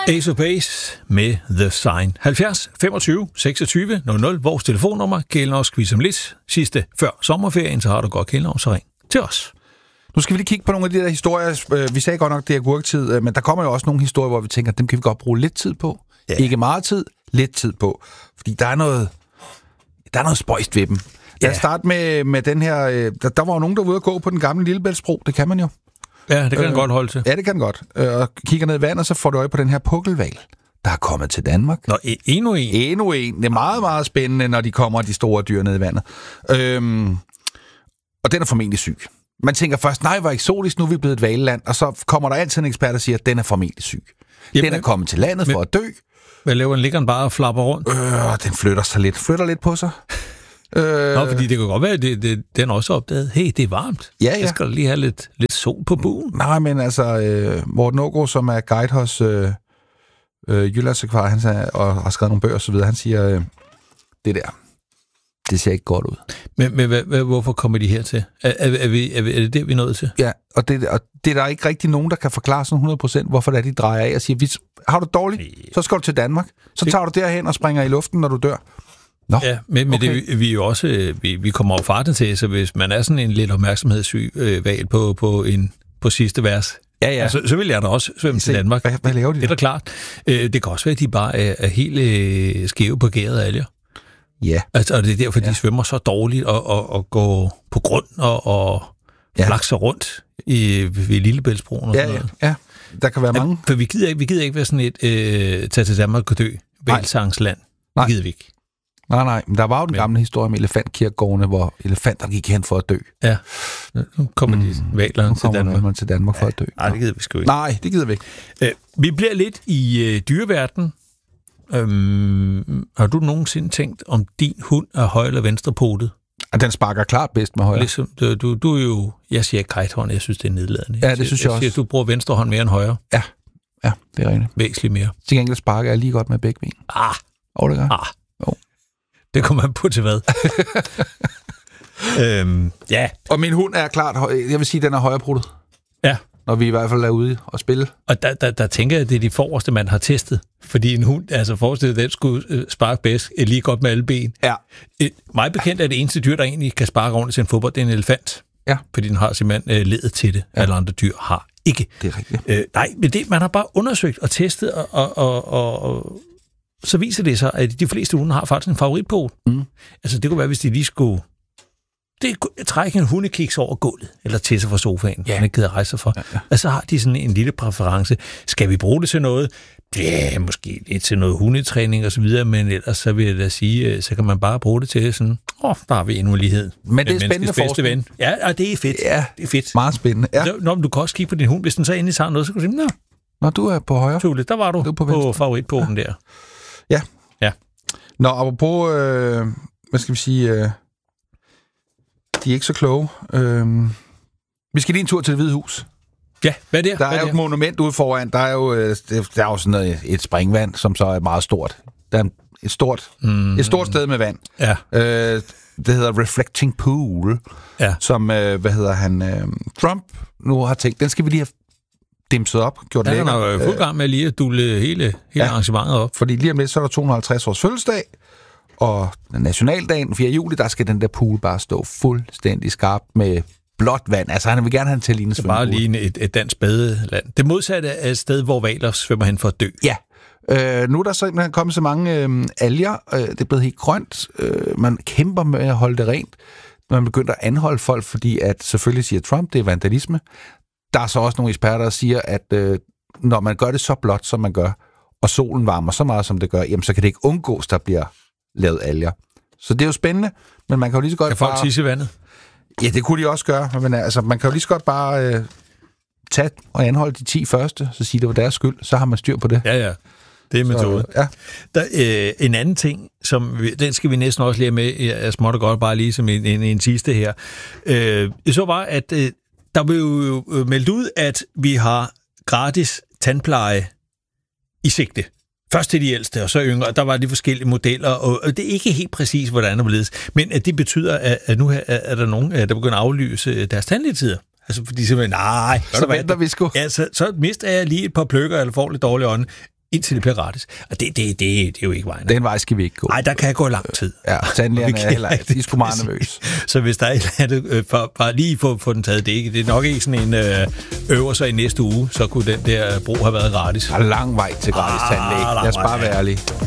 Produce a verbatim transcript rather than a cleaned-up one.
Ace of Base med The Sign. halvfjerds femogtyve seksogtyve nul nul, vores telefonnummer. Kælenhavns quiz om lidt. Sidste før sommerferien, så har du godt Kælenhavn, så ring til os. Nu skal vi lige kigge på nogle af de der historier. Vi sagde godt nok, det er agurktid, men der kommer jo også nogle historier, hvor vi tænker, dem kan vi godt bruge lidt tid på. Ja. Ikke meget tid, lidt tid på. Fordi der er noget, der er noget spøjst ved dem. Lad os ja. starte med, med den her... Der, der var jo nogen, der var ude at gå på den gamle Lillebæltsbro. Det kan man jo. Ja, det kan den øh, godt holde til. Ja, det kan den godt. Øh, og kigger ned i vandet, så får du øje på den her pukkelhval, der er kommet til Danmark. Nå, endnu en. Endnu en. Det er meget, meget spændende, når de kommer, de store dyr ned i vandet. Øhm, og den er formentlig syg. Man tænker først, nej, hvor eksotisk, nu er vi blevet et hvaleland. Og så kommer der altid en ekspert, der siger, at den er formentlig syg. Jamen, den er kommet til landet men, for at dø. Hvad laver den? Ligger den bare og flapper rundt? Øh, den flytter sig lidt. Flytter lidt på sig. Øh, Nå, fordi det kan godt være, at det, det, den også opdaget. Hey, det er varmt. Ja, ja. Jeg skal lige have lidt, lidt sol på buen. Nej, men altså, øh, Morten Aagaard, som er guide hos øh, øh, Jyllandsakvar, han sagde, og har skrevet nogle bøger og så videre, han siger, øh, det der, det ser ikke godt ud. Men, men hvad, hvad, hvorfor kommer de hertil? Er, er, er, vi, er, vi, er det det, vi er nået til? Ja, og det, og det er der ikke rigtig nogen, der kan forklare sådan hundrede procent, hvorfor det er, de drejer af og siger, hvis, har du det dårligt, så skal du til Danmark. Så tager du derhen og springer i luften, når du dør. Nå, ja, men, men okay. det, vi er jo også, vi, vi kommer jo farten til, så hvis man er sådan en lidt opmærksomhedssyg øh, valg på, på, en, på sidste vers, ja, ja. Altså, så vil jeg da også svømme til Danmark. Hvad, hvad laver de? Det er da klart. Øh, det kan også være, at de bare er, er helt øh, skæve på gæret alger. Ja. Altså, og det er derfor, ja. de svømmer så dårligt og, og, og går på grund og, og ja. flakser rundt i, ved Lillebæltsbroen. Og ja, sådan ja, noget. ja. Der kan være mange. Ja, for vi gider ikke, vi gider ikke være sådan et øh, tage til Danmark og dø. Vælsangsland. Det gider vi ikke. Nej, nej, men der var jo den gamle historie om elefantkirkegårdene, hvor elefanterne gik hen for at dø. Ja, nu kommer de valerne til Danmark. Nu til Danmark for ja. at dø. Nej, det gider vi sgu ikke. Nej, det gider vi ikke. Øh, vi bliver lidt i øh, dyreverdenen. Øhm, har du nogensinde tænkt, om din hund er høj- eller venstrepotet? Den sparker klart bedst med højre. Ligesom, du, du, du er jo... Jeg siger kajthånd, jeg synes, det er nedladende. Ja, det synes jeg, jeg også. Jeg siger, du bruger venstre hånd mere end højre. Ja, ja, det er rigtigt. Væsentligt mere. Til gengæld sparker jeg lige godt med begge ben. Ah. Og det gør. Ah. Oh. Det kommer man på til hvad? øhm, ja. Og min hund er klart, jeg vil sige, den er højrebruttet. Ja. Når vi i hvert fald er ude og spille. Og der, der, der tænker jeg, at det er de forreste, man har testet. Fordi en hund, altså forestil dig, den skulle sparke bedst lige godt med alle ben. Ja. Et, meget bekendt er det eneste dyr, der egentlig kan sparke ordentligt til en fodbold, det er en elefant. Ja. Fordi den har simpelthen øh, ledet til det. Ja. Alle andre dyr har ikke. Det er rigtigt. Øh, nej, men det, man har bare undersøgt og testet, og, og, og, og, og så viser det sig, at de fleste hunde har faktisk en favoritpot. Mm. Altså det kunne være, hvis de lige skulle det trække en hundekiks over gulvet, eller til sig fra sofaen, ja. Man ikke gider rejse sig for. Ja, ja. Og så har de sådan en lille præference. Skal vi bruge det til noget? Ja, måske lidt til noget hundetræning og så videre, men ellers så vil jeg da sige, så kan man bare bruge det til sådan, åh, oh, der har vi en ulighed. Men det er spændende forskning. Ja, og det er fedt. Ja, det er fedt. Meget spændende. Ja. Så, når du kan også kigge på din hund, hvis den så endelig tager noget, så kan du sige, nå. Når du er på højre. Tule, der var du, du på, på favoritpoten ja. Der. Ja. Ja. Nå, apropos, øh, hvad skal vi sige, øh, de er ikke så kloge. Øh, vi skal lige en tur til Det Hvide Hus. Ja, hvad er det? Der er hvad jo det? et monument ude foran. Der er jo, der er jo sådan noget, et springvand, som så er meget stort. Der er et stort, mm. et stort sted med vand. Ja. Øh, det hedder Reflecting Pool, ja. som, øh, hvad hedder han, øh, Trump nu har tænkt, den skal vi lige have dimset op, gjort ja, lækker. Han er jo fuld gang med lige at dulle hele, hele ja. Arrangementet op. Fordi lige om lidt, så er der to hundrede og halvtreds års fødselsdag, og nationaldagen, fjerde juli, der skal den der pool bare stå fuldstændig skarp med blåt vand. Altså, han vil gerne have den til at ligne svømmepool. Bare ligne et, et dansk badeland. Det modsatte er et sted, hvor hvaler svømmer hen for at dø. Ja. Øh, nu er der simpelthen kommet så mange øh, alger. Øh, det er blevet helt grønt. Øh, man kæmper med at holde det rent. Man begynder at anholde folk, fordi at selvfølgelig siger Trump, det er vandalisme. Der er så også nogle eksperter, der siger, at øh, når man gør det så blåt, som man gør, og solen varmer så meget, som det gør, jamen, så kan det ikke undgås, der bliver lavet alger. Så det er jo spændende, men man kan jo lige så godt kan folk bare... tisse i vandet? Ja, det kunne de også gøre, men altså, man kan jo lige så godt bare øh, tage og anholde de ti første, så sige, det var deres skyld, så har man styr på det. Ja, ja. Det er metoden. Ja. Der, øh, en anden ting, som vi, den skal vi næsten også lære med, jeg småtter godt bare lige som en, en, en sidste her. Øh, så var, at øh, der blev jo meldt ud, at vi har gratis tandpleje i sigte. Først til de ældste, og så yngre. Der var de forskellige modeller, og det er ikke helt præcis, hvordan det var ledes. Men at det betyder, at nu er der nogen, der begynder at aflyse deres tandlægetider. Altså, fordi simpelthen, nej. Så venter vi sgu. Ja, så, så mister jeg lige et par pløkker, eller får lidt dårlig ånd. indtil det bliver gratis. Og det, det, det, det er jo ikke vejen. Den vej skal vi ikke gå. Nej, der kan gå lang tid. Ja, tandlægerne er heller ikke. De er sgu meget nervøse. Så hvis der er et eller andet, øh, for, bare lige få, få den taget, det, ikke, det er nok ikke sådan en øh, øver sig i næste uge, så kunne den der bro have været gratis. Der er lang vej til gratis tandlæge. Lad os bare være ærlige.